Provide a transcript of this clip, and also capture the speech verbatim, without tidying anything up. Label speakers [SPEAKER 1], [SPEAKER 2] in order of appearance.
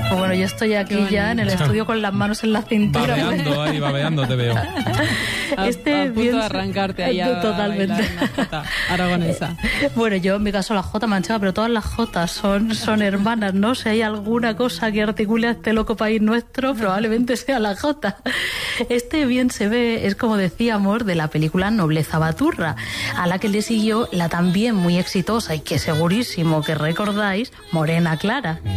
[SPEAKER 1] Pues bueno, yo estoy aquí ya en el estudio con las manos en la cintura.
[SPEAKER 2] Babeando ahí, babeando te veo.
[SPEAKER 1] Este
[SPEAKER 3] a, a punto
[SPEAKER 1] bien...
[SPEAKER 3] de arrancarte ahí a,
[SPEAKER 1] Totalmente.
[SPEAKER 3] a bailar una jota aragonesa.
[SPEAKER 1] Bueno, yo en mi caso la jota manchega, pero todas las jotas son, son hermanas, ¿no? Si hay alguna cosa que articule a este loco país nuestro, probablemente sea la jota. Este bien se ve, es como decíamos, de la película Nobleza Baturra, a la que le siguió la también muy exitosa y que segurísimo que recordáis, Morena Clara.